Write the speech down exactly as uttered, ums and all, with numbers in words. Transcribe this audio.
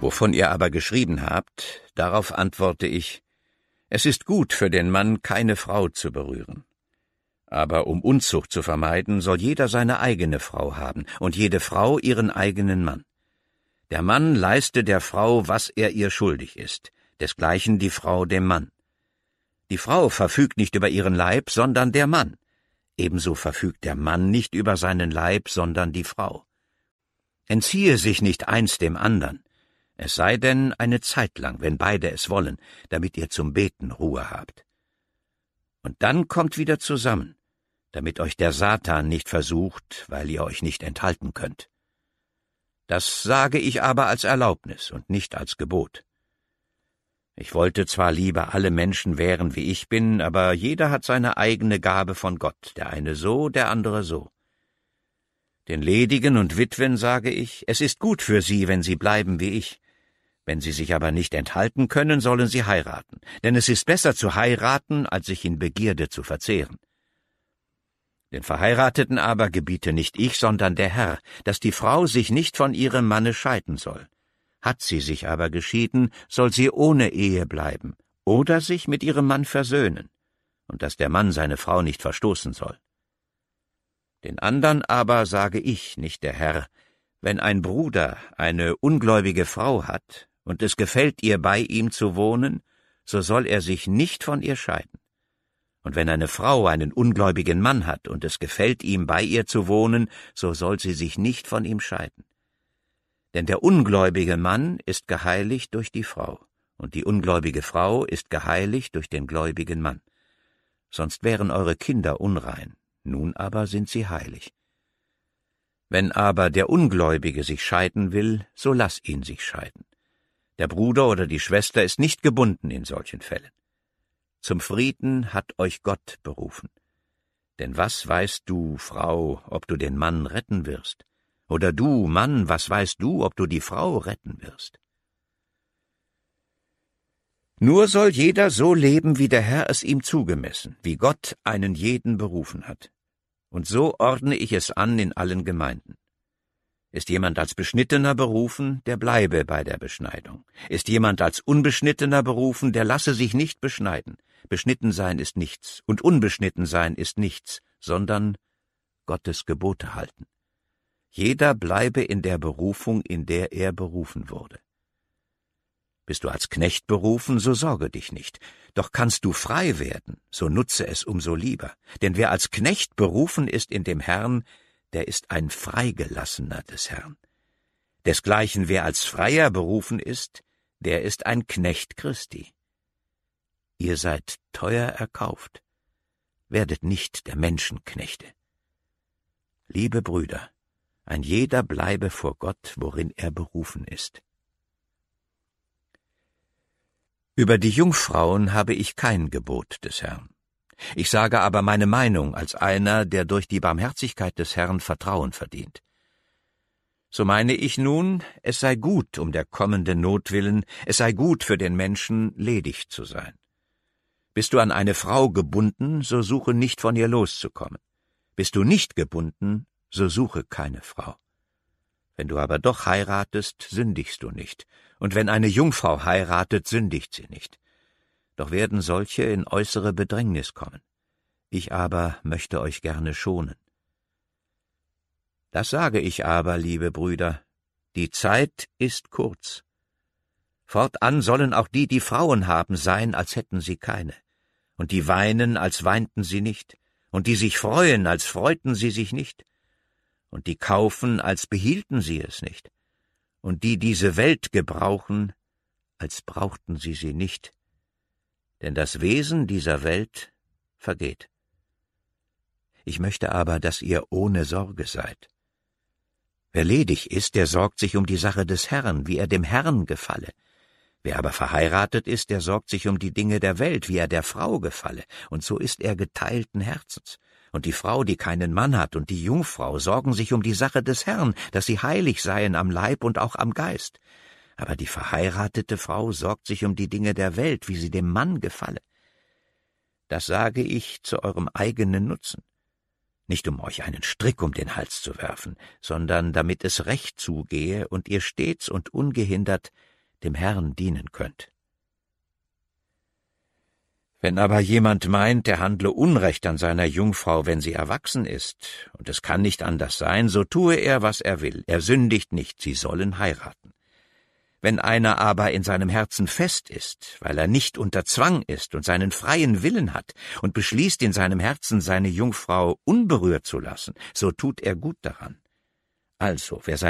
Wovon ihr aber geschrieben habt, darauf antworte ich, es ist gut für den Mann, keine Frau zu berühren. Aber um Unzucht zu vermeiden, soll jeder seine eigene Frau haben und jede Frau ihren eigenen Mann. Der Mann leiste der Frau, was er ihr schuldig ist, desgleichen die Frau dem Mann. Die Frau verfügt nicht über ihren Leib, sondern der Mann. Ebenso verfügt der Mann nicht über seinen Leib, sondern die Frau. Entziehe sich nicht eins dem andern, es sei denn eine Zeit lang, wenn beide es wollen, damit ihr zum Beten Ruhe habt. Und dann kommt wieder zusammen, damit euch der Satan nicht versucht, weil ihr euch nicht enthalten könnt. Das sage ich aber als Erlaubnis und nicht als Gebot. Ich wollte zwar lieber alle Menschen wären, wie ich bin, aber jeder hat seine eigene Gabe von Gott, der eine so, der andere so. Den Ledigen und Witwen sage ich, es ist gut für sie, wenn sie bleiben wie ich. Wenn sie sich aber nicht enthalten können, sollen sie heiraten, denn es ist besser zu heiraten, als sich in Begierde zu verzehren. Den Verheirateten aber gebiete nicht ich, sondern der Herr, dass die Frau sich nicht von ihrem Manne scheiden soll. Hat sie sich aber geschieden, soll sie ohne Ehe bleiben oder sich mit ihrem Mann versöhnen, und dass der Mann seine Frau nicht verstoßen soll. Den andern aber sage ich, nicht der Herr, wenn ein Bruder eine ungläubige Frau hat und es gefällt ihr, bei ihm zu wohnen, so soll er sich nicht von ihr scheiden. Und wenn eine Frau einen ungläubigen Mann hat und es gefällt ihm, bei ihr zu wohnen, so soll sie sich nicht von ihm scheiden. Denn der ungläubige Mann ist geheiligt durch die Frau, und die ungläubige Frau ist geheiligt durch den gläubigen Mann. Sonst wären eure Kinder unrein, nun aber sind sie heilig. Wenn aber der Ungläubige sich scheiden will, so lass ihn sich scheiden. Der Bruder oder die Schwester ist nicht gebunden in solchen Fällen. Zum Frieden hat euch Gott berufen. Denn was weißt du, Frau, ob du den Mann retten wirst? Oder du, Mann, was weißt du, ob du die Frau retten wirst? Nur soll jeder so leben, wie der Herr es ihm zugemessen, wie Gott einen jeden berufen hat. Und so ordne ich es an in allen Gemeinden. Ist jemand als Beschnittener berufen, der bleibe bei der Beschneidung. Ist jemand als Unbeschnittener berufen, der lasse sich nicht beschneiden. Beschnitten sein ist nichts, und unbeschnitten sein ist nichts, sondern Gottes Gebote halten. Jeder bleibe in der Berufung, in der er berufen wurde. Bist du als Knecht berufen, so sorge dich nicht. Doch kannst du frei werden, so nutze es umso lieber. Denn wer als Knecht berufen ist in dem Herrn, der ist ein Freigelassener des Herrn. Desgleichen wer als Freier berufen ist, der ist ein Knecht Christi. Ihr seid teuer erkauft, werdet nicht der Menschen Knechte. Liebe Brüder, ein jeder bleibe vor Gott, worin er berufen ist. Über die Jungfrauen habe ich kein Gebot des Herrn. Ich sage aber meine Meinung als einer, der durch die Barmherzigkeit des Herrn Vertrauen verdient. So meine ich nun, es sei gut um der kommenden Not willen, es sei gut für den Menschen, ledig zu sein. Bist du an eine Frau gebunden, so suche nicht von ihr loszukommen. Bist du nicht gebunden, so suche keine Frau. Wenn du aber doch heiratest, sündigst du nicht, und wenn eine Jungfrau heiratet, sündigt sie nicht. Doch werden solche in äußere Bedrängnis kommen. Ich aber möchte euch gerne schonen. Das sage ich aber, liebe Brüder, die Zeit ist kurz. Fortan sollen auch die, die Frauen haben, sein, als hätten sie keine, und die weinen, als weinten sie nicht, und die sich freuen, als freuten sie sich nicht, und die kaufen, als behielten sie es nicht, und die diese Welt gebrauchen, als brauchten sie sie nicht, denn das Wesen dieser Welt vergeht. Ich möchte aber, dass ihr ohne Sorge seid. Wer ledig ist, der sorgt sich um die Sache des Herrn, wie er dem Herrn gefalle. Wer aber verheiratet ist, der sorgt sich um die Dinge der Welt, wie er der Frau gefalle, und so ist er geteilten Herzens. Und die Frau, die keinen Mann hat, und die Jungfrau sorgen sich um die Sache des Herrn, dass sie heilig seien am Leib und auch am Geist. Aber die verheiratete Frau sorgt sich um die Dinge der Welt, wie sie dem Mann gefalle. Das sage ich zu eurem eigenen Nutzen. Nicht um euch einen Strick um den Hals zu werfen, sondern damit es recht zugehe und ihr stets und ungehindert dem Herrn dienen könnt. Wenn aber jemand meint, er handle Unrecht an seiner Jungfrau, wenn sie erwachsen ist, und es kann nicht anders sein, so tue er, was er will, er sündigt nicht, sie sollen heiraten. Wenn einer aber in seinem Herzen fest ist, weil er nicht unter Zwang ist und seinen freien Willen hat und beschließt in seinem Herzen, seine Jungfrau unberührt zu lassen, so tut er gut daran. Also, wer